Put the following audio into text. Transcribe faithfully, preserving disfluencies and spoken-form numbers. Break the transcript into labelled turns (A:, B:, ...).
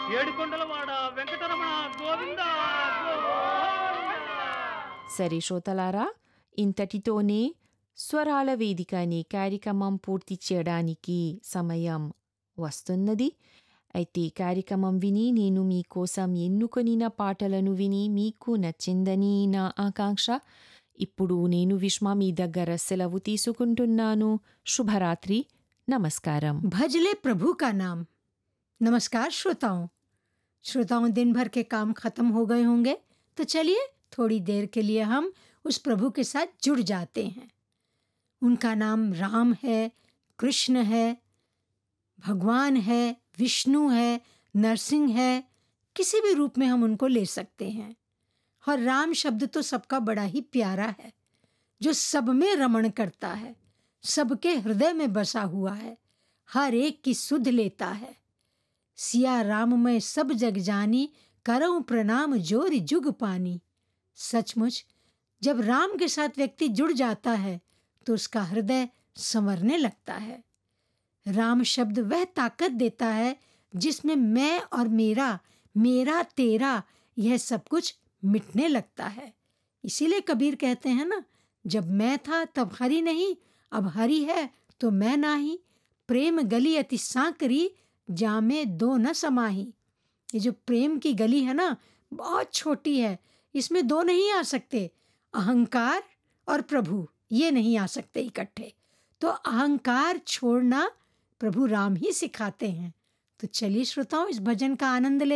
A: ఏడుకొండలవాడ వెంకటరమణ గోవింద గోవింద.
B: సరే శ్రోతలారా, ఇంతటితోనే స్వరాల వేదిక అనే కార్యక్రమం పూర్తి చేయడానికి సమయం వస్తున్నది. అయితే కార్యక్రమం విని నేను మీకోసం ఎన్నుకొనిన పాటలను విని మీకు నచ్చిందని నా ఆకాంక్ష. ఇప్పుడు నేను విశ్వ మీ దగ్గర సెలవు తీసుకుంటున్నాను. శుభరాత్రి, నమస్కారం.
C: भजले प्रभु का नाम। नमस्कार श्रोताओं श्रोताओं दिन भर के काम खत्म हो गए होंगे, तो चलिए थोड़ी देर के लिए हम उस प्रभु के साथ जुड़ जाते हैं। उनका नाम राम है, कृष्ण है, भगवान है, विष्णु है, नरसिंह है, किसी भी रूप में हम उनको ले सकते हैं। और राम शब्द तो सबका बड़ा ही प्यारा है, जो सब में रमण करता है, सबके हृदय में बसा हुआ है, हर एक की सुध लेता है। सिया राम मैं सब जग जानी, करऊं प्रणाम जोरि जुग पानी। सचमुच जब राम के साथ व्यक्ति जुड़ जाता है तो उसका हृदय संवरने लगता है। राम शब्द वह ताकत देता है जिसमें मैं और मेरा, मेरा तेरा, यह सब कुछ मिटने लगता है। इसीलिए कबीर कहते हैं ना, जब मैं था तब हरि नहीं, अब हरि है तो मैं नाही। प्रेम गली अति सांकरी, जामे दो न समाही। ये जो प्रेम की गली है ना, बहुत छोटी है, इसमें दो नहीं आ सकते। अहंकार और प्रभु ये नहीं आ सकते इकट्ठे। तो अहंकार छोड़ना प्रभु राम ही सिखाते हैं। तो चलिए श्रोताओं, इस भजन का आनंद ले